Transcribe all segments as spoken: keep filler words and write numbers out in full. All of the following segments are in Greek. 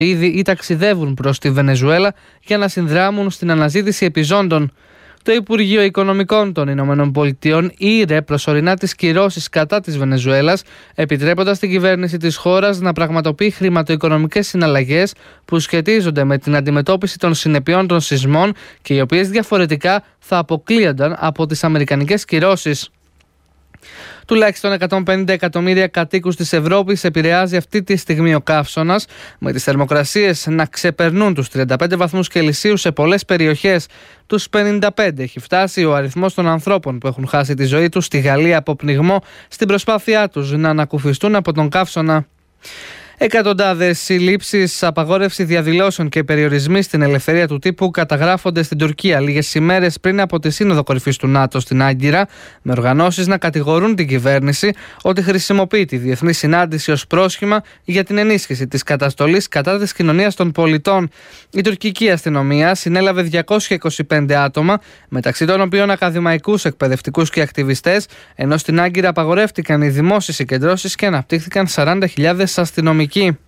ήδη ή ταξιδεύουν προς τη Βενεζουέλα για να συνδράμουν στην αναζήτηση επιζώντων. Το Υπουργείο Οικονομικών των Ηνωμένων Πολιτειών ήρε προσωρινά τις κυρώσεις κατά της Βενεζουέλας, επιτρέποντας την κυβέρνηση της χώρας να πραγματοποιεί χρηματοοικονομικές συναλλαγές που σχετίζονται με την αντιμετώπιση των συνεπειών των σεισμών και οι οποίες διαφορετικά θα αποκλείονταν από τις αμερικανικές κυρώσεις. Τουλάχιστον εκατόν πενήντα εκατομμύρια κατοίκους της Ευρώπης επηρεάζει αυτή τη στιγμή ο καύσωνας, με τις θερμοκρασίες να ξεπερνούν τους τριάντα πέντε βαθμούς Κελσίου σε πολλές περιοχές. Τους πενήντα πέντε έχει φτάσει ο αριθμός των ανθρώπων που έχουν χάσει τη ζωή τους στη Γαλλία από πνιγμό στην προσπάθειά τους να ανακουφιστούν από τον καύσωνα. Εκατοντάδες συλλήψεις, απαγόρευση διαδηλώσεων και περιορισμοί στην ελευθερία του τύπου καταγράφονται στην Τουρκία λίγες ημέρες πριν από τη Σύνοδο Κορυφής του ΝΑΤΟ στην Άγκυρα, με οργανώσεις να κατηγορούν την κυβέρνηση ότι χρησιμοποιεί τη διεθνή συνάντηση ως πρόσχημα για την ενίσχυση της καταστολής κατά της κοινωνίας των πολιτών. Η τουρκική αστυνομία συνέλαβε διακόσια είκοσι πέντε άτομα, μεταξύ των οποίων ακαδημαϊκούς, εκπαιδευτικούς και ακτιβιστές, ενώ στην Άγκυρα απαγορεύτηκαν οι δημόσιες συγκεντρώσεις και αναπτύχθηκαν σαράντα χιλιάδες αστυνομικοί.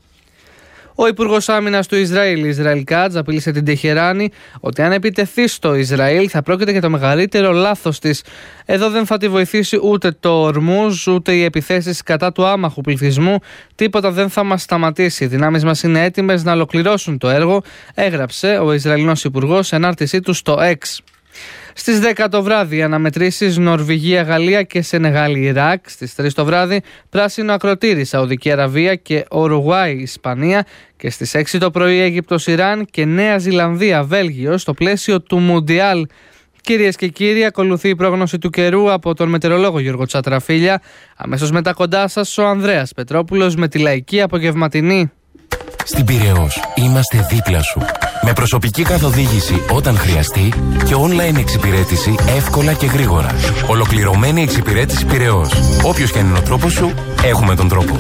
Ο Υπουργός Άμυνας του Ισραήλ, Ισραήλ Κάτζ, απείλησε την Τεχεράνη ότι αν επιτεθεί στο Ισραήλ θα πρόκειται για το μεγαλύτερο λάθος της. Εδώ δεν θα τη βοηθήσει ούτε το Ορμούζ, ούτε οι επιθέσεις κατά του άμαχου πληθυσμού. Τίποτα δεν θα μας σταματήσει. Οι δυνάμεις μας είναι έτοιμες να ολοκληρώσουν το έργο, έγραψε ο Ισραηλινός Υπουργός σε ανάρτησή του στο X. Στις δέκα το βράδυ αναμετρήσεις Νορβηγία, Γαλλία και Σενεγάλη, Ιράκ. Στις τρεις το βράδυ πράσινο ακροτήρι, Σαουδική Αραβία και Ουρουγουάη, Ισπανία. Και στις έξι το πρωί Αίγυπτος, Ιράν και Νέα Ζηλανδία, Βέλγιο στο πλαίσιο του Μουντιάλ. Κυρίες και κύριοι, ακολουθεί η πρόγνωση του καιρού από τον μετεωρολόγο Γιώργο Τσατραφίλια. Αμέσως μετά κοντά σας ο Ανδρέας Πετρόπουλος με τη λαϊκή απογευματινή. Στην Πειραιώς είμαστε δίπλα σου. Με προσωπική καθοδήγηση όταν χρειαστεί και online εξυπηρέτηση εύκολα και γρήγορα. Ολοκληρωμένη εξυπηρέτηση Πειραιώς. Όποιος και αν είναι ο τρόπος σου, έχουμε τον τρόπο.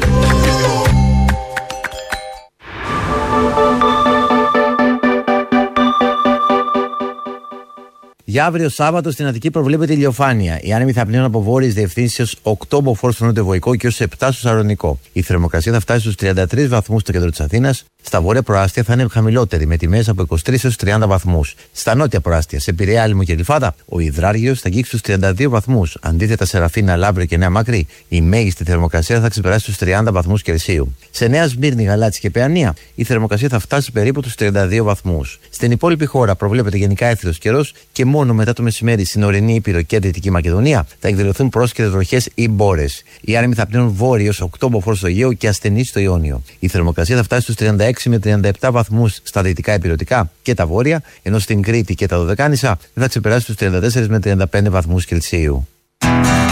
Για αύριο Σάββατο στην Αττική προβλέπεται ηλιοφάνεια. Οι άνεμοι θα πνέουν από βόρειες διευθύνσεις οκτώ μποφόρ στο νότιο-βορικό και έως επτά στο Σαρονικό. Η θερμοκρασία θα φτάσει στους τριάντα τρεις βαθμούς στο κέντρο της Αθήνας. Στα βόρεια προάστια θα είναι χαμηλότερη, με τιμές από είκοσι τρεις έως τριάντα βαθμούς. Στα νότια προάστια, σε Πειραιά, Άλυμο και Γλυφάδα, ο υδράργυρος θα αγγίξει στους τριάντα δύο βαθμούς. Αντίθετα, σε Ραφίνα, Λάμπρε και Νέα Μάκρη, η μέγιστη θερμοκρασία θα ξεπεράσει τους τριάντα βαθμούς Κελσίου. Σε Νέα Σμύρνη, Γαλάτσι και Παιανία, η θερμοκρασία θα φτάσει περίπου τους τριάντα δύο βαθμούς. Στην υπόλοιπη χώρα προβλέπεται γενικά έθριος καιρός και μόνο μετά το μεσημέρι στην ορεινή Ήπειρο και Δυτική Μακεδονία θα εκδηλωθούν πρόσκαιρες βροχές ή μπόρες. Οι άνεμοι θα πνέουν βόρειο έως οκτώ μποφόρ στο Αιγαίο και ασθενείς στο Ιόνιο. Η θερμοκρασία θα φτάσει στους τριάντα έξι με τριάντα επτά βαθμούς στα δυτικά υπηρετικά και τα βόρεια, ενώ στην Κρήτη και τα Δωδεκάνησα θα ξεπεράσει τους τριάντα τέσσερα με τριάντα πέντε βαθμούς Κελσίου.